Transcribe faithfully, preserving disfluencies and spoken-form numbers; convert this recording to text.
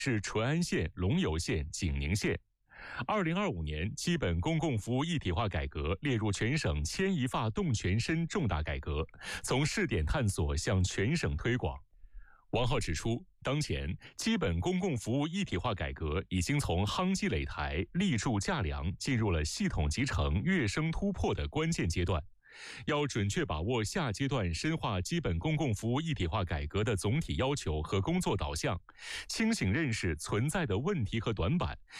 是淳安县、龙游县、景宁县。二零二五年基本公共服务一体化改革列入全省牵一发动全身重大改革，从试点探索向全省推广。王浩指出，当前基本公共服务一体化改革已经从夯基垒台、立柱架梁进入了系统集成、跃升突破的关键阶段。要准确把握下阶段深化基本公共服务一体化改革的总体要求和工作导向，清醒认识存在的问题和短板，